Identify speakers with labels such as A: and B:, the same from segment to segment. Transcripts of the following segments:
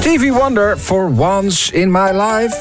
A: Stevie Wonder, For Once in My Life.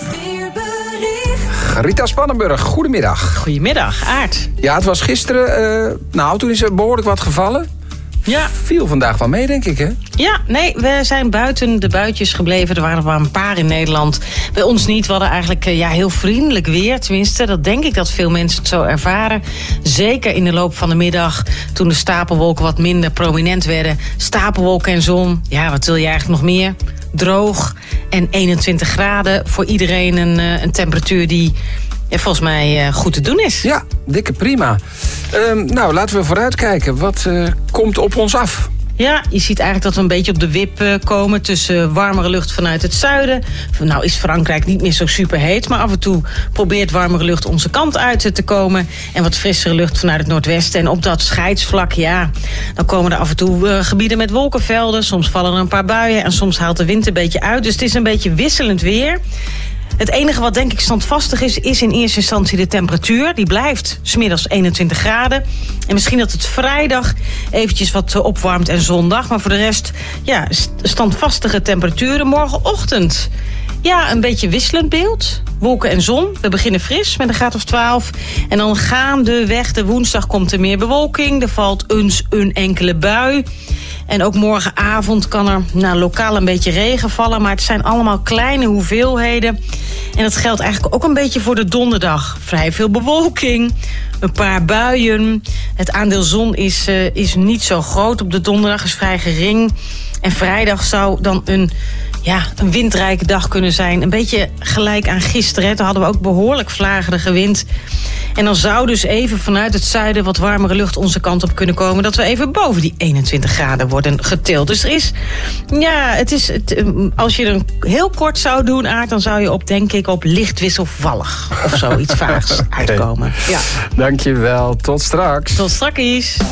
A: Rita Spannenburg, goedemiddag.
B: Goedemiddag, Aart.
A: Ja, het was gisteren. Toen is er behoorlijk wat gevallen.
B: Ja.
A: Viel vandaag wel mee, denk ik, hè?
B: Ja, nee, we zijn buiten de buitjes gebleven. Er waren er maar een paar in Nederland. Bij ons niet. We hadden eigenlijk heel vriendelijk weer. Tenminste, dat denk ik dat veel mensen het zo ervaren. Zeker in de loop van de middag, toen de stapelwolken wat minder prominent werden. Stapelwolken en zon. Ja, wat wil je eigenlijk nog meer? Droog en 21 graden. Voor iedereen een temperatuur die volgens mij goed te doen is.
A: Ja, dikke prima. Laten we vooruitkijken. Wat komt op ons af?
B: Ja, je ziet eigenlijk dat we een beetje op de wip komen tussen warmere lucht vanuit het zuiden. Nou is Frankrijk niet meer zo super heet, maar af en toe probeert warmere lucht onze kant uit te komen. En wat frissere lucht vanuit het noordwesten. En op dat scheidsvlak, ja, dan komen er af en toe gebieden met wolkenvelden. Soms vallen er een paar buien en soms haalt de wind een beetje uit. Dus het is een beetje wisselend weer. Het enige wat denk ik standvastig is in eerste instantie de temperatuur. Die blijft 's middags 21 graden. En misschien dat het vrijdag eventjes wat opwarmt en zondag. Maar voor de rest, ja, standvastige temperaturen. Morgenochtend, ja, een beetje wisselend beeld. Wolken en zon. We beginnen fris met een graad of 12. En dan gaandeweg de woensdag komt er meer bewolking. Er valt een enkele bui. En ook morgenavond kan er lokaal een beetje regen vallen. Maar het zijn allemaal kleine hoeveelheden. En dat geldt eigenlijk ook een beetje voor de donderdag. Vrij veel bewolking, een paar buien. Het aandeel zon is niet zo groot op de donderdag, is vrij gering. En vrijdag zou dan een windrijke dag kunnen zijn. Een beetje gelijk aan gisteren. Hè. Toen hadden we ook behoorlijk vlagerige wind. En dan zou dus even vanuit het zuiden wat warmere lucht onze kant op kunnen komen. Dat we even boven die 21 graden worden getild. Dus er is, als je er heel kort zou doen, Aart, dan zou je denk ik op licht wisselvallig of zoiets vaags uitkomen. Ja.
A: Dankjewel, tot straks.
B: Tot straks.